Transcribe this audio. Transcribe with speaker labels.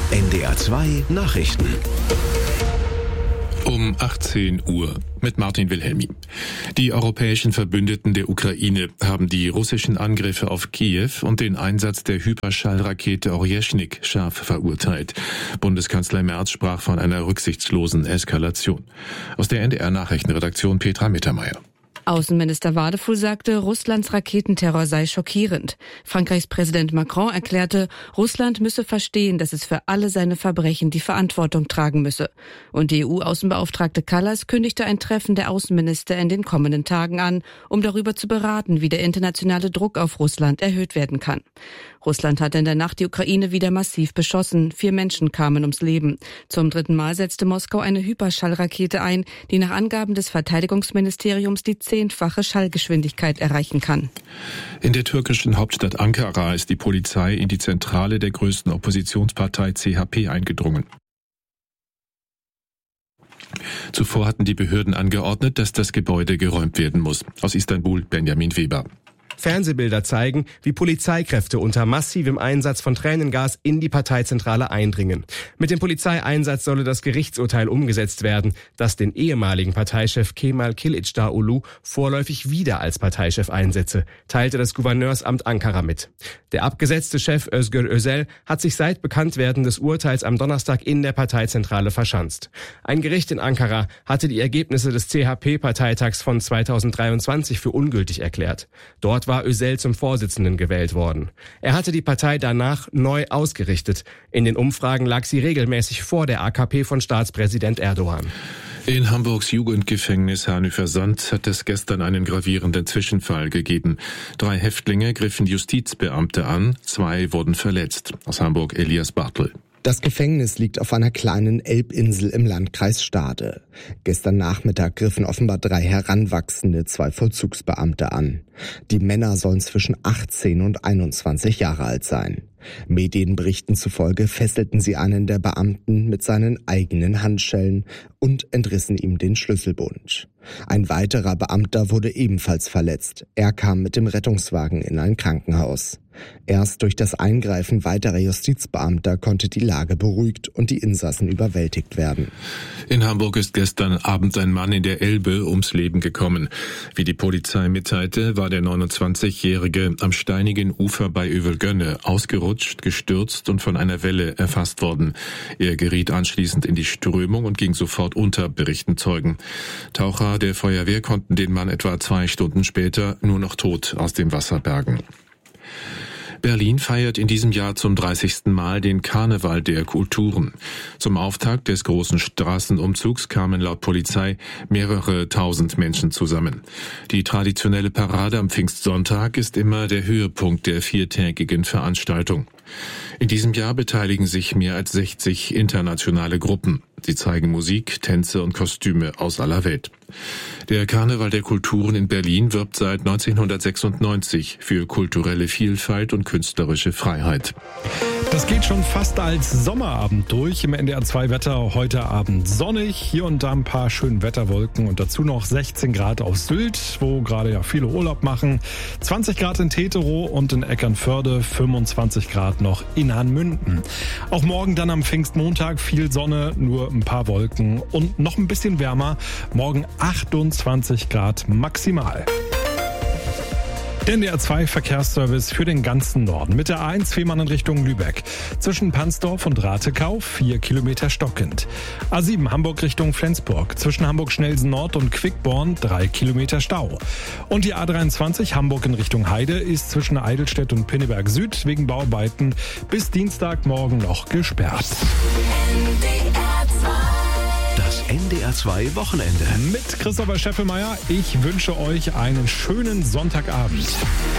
Speaker 1: NDR 2 Nachrichten.
Speaker 2: Um 18 Uhr mit Martin Wilhelmi. Die europäischen Verbündeten der Ukraine haben die russischen Angriffe auf Kiew und den Einsatz der Hyperschallrakete Orjeschnik scharf verurteilt. Bundeskanzler Merz sprach von einer rücksichtslosen Eskalation. Aus der NDR-Nachrichtenredaktion Petra Mittermeier.
Speaker 3: Außenminister Wadefuhl sagte, Russlands Raketenterror sei schockierend. Frankreichs Präsident Macron erklärte, Russland müsse verstehen, dass es für alle seine Verbrechen die Verantwortung tragen müsse. Und die EU-Außenbeauftragte Kallas kündigte ein Treffen der Außenminister in den kommenden Tagen an, um darüber zu beraten, wie der internationale Druck auf Russland erhöht werden kann. Russland hatte in der Nacht die Ukraine wieder massiv beschossen. 4 Menschen kamen ums Leben. Zum 3. Mal setzte Moskau eine Hyperschallrakete ein, die nach Angaben des Verteidigungsministeriums die 10-fache Schallgeschwindigkeit erreichen kann.
Speaker 2: In der türkischen Hauptstadt Ankara ist die Polizei in die Zentrale der größten Oppositionspartei CHP eingedrungen. Zuvor hatten die Behörden angeordnet, dass das Gebäude geräumt werden muss. Aus Istanbul Benjamin Weber.
Speaker 4: Fernsehbilder zeigen, wie Polizeikräfte unter massivem Einsatz von Tränengas in die Parteizentrale eindringen. Mit dem Polizeieinsatz solle das Gerichtsurteil umgesetzt werden, das den ehemaligen Parteichef Kemal Kılıçdaroğlu vorläufig wieder als Parteichef einsetze, teilte das Gouverneursamt Ankara mit. Der abgesetzte Chef Özgür Özel hat sich seit Bekanntwerden des Urteils am Donnerstag in der Parteizentrale verschanzt. Ein Gericht in Ankara hatte die Ergebnisse des CHP-Parteitags von 2023 für ungültig erklärt. Dort war Özel zum Vorsitzenden gewählt worden. Er hatte die Partei danach neu ausgerichtet. In den Umfragen lag sie regelmäßig vor der AKP von Staatspräsident Erdogan.
Speaker 2: In Hamburgs Jugendgefängnis Hanöver-Sand hat es gestern einen gravierenden Zwischenfall gegeben. 3 Häftlinge griffen Justizbeamte an, 2 wurden verletzt. Aus Hamburg Elias Bartel.
Speaker 5: Das Gefängnis liegt auf einer kleinen Elbinsel im Landkreis Stade. Gestern Nachmittag griffen offenbar 3 Heranwachsende 2 Vollzugsbeamte an. Die Männer sollen zwischen 18 und 21 Jahre alt sein. Medienberichten zufolge fesselten sie einen der Beamten mit seinen eigenen Handschellen und entrissen ihm den Schlüsselbund. Ein weiterer Beamter wurde ebenfalls verletzt. Er kam mit dem Rettungswagen in ein Krankenhaus. Erst durch das Eingreifen weiterer Justizbeamter konnte die Lage beruhigt und die Insassen überwältigt werden.
Speaker 2: In Hamburg ist gestern Abend ein Mann in der Elbe ums Leben gekommen. Wie die Polizei mitteilte, war der 29-Jährige am steinigen Ufer bei Övelgönne ausgerutscht, gestürzt und von einer Welle erfasst worden. Er geriet anschließend in die Strömung und ging sofort unter, berichten Zeugen. Taucher der Feuerwehr konnten den Mann etwa 2 Stunden später nur noch tot aus dem Wasser bergen. Berlin feiert in diesem Jahr zum 30. Mal den Karneval der Kulturen. Zum Auftakt des großen Straßenumzugs kamen laut Polizei mehrere tausend Menschen zusammen. Die traditionelle Parade am Pfingstsonntag ist immer der Höhepunkt der 4-tägigen Veranstaltung. In diesem Jahr beteiligen sich mehr als 60 internationale Gruppen. Sie zeigen Musik, Tänze und Kostüme aus aller Welt. Der Karneval der Kulturen in Berlin wirbt seit 1996 für kulturelle Vielfalt und künstlerische Freiheit.
Speaker 6: Das geht schon fast als Sommerabend durch. Im NDR 2 Wetter heute Abend sonnig, hier und da ein paar schöne Wetterwolken und dazu noch 16 Grad auf Sylt, wo gerade ja viele Urlaub machen. 20 Grad in Teterow und in Eckernförde, 25 Grad noch in Hanmünden. Auch morgen dann am Pfingstmontag viel Sonne, nur ein paar Wolken und noch ein bisschen wärmer. Morgen 28 Grad maximal. Der NDR 2 Verkehrsservice für den ganzen Norden. Mit der A1 Fehmarn in Richtung Lübeck. Zwischen Pansdorf und Rathekau 4 Kilometer stockend. A7 Hamburg Richtung Flensburg. Zwischen Hamburg-Schnelsen Nord und Quickborn 3 Kilometer Stau. Und die A23 Hamburg in Richtung Heide ist zwischen Eidelstedt und Pinneberg Süd wegen Bauarbeiten bis Dienstagmorgen noch gesperrt.
Speaker 1: Das NDR 2 Wochenende.
Speaker 6: Mit Christopher Scheffelmeier. Ich wünsche euch einen schönen Sonntagabend.